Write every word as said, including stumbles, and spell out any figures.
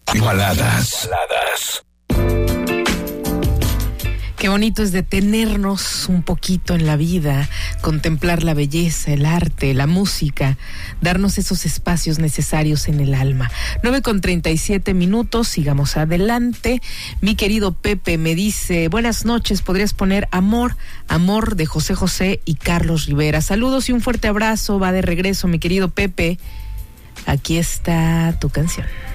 Baladas. Baladas. Qué bonito es detenernos un poquito en la vida, contemplar la belleza, el arte, la música, darnos esos espacios necesarios en el alma. nueve con treinta y siete minutos, sigamos adelante. Mi querido Pepe me dice, buenas noches, ¿podrías poner Amor, Amor de José José y Carlos Rivera? Saludos y un fuerte abrazo, va de regreso mi querido Pepe. Aquí está tu canción.